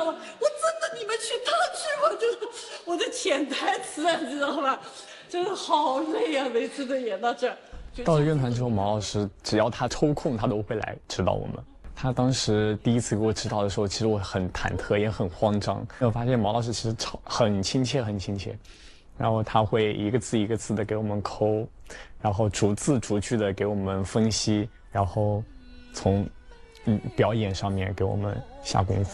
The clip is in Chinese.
吗？我真的，你们去他去吧，就是我的潜台词啊，你知道吧？真的好累啊，每次都演到这儿。 到了院团之后，毛老师只要他抽空，他都会来指导我们。他当时第一次给我指导的时候，其实我很忐忑，也很慌张。我发现毛老师其实很亲切，很亲切。然后他会一个字一个字的给我们抠，然后逐字逐句的给我们分析，然后从表演上面给我们下功夫。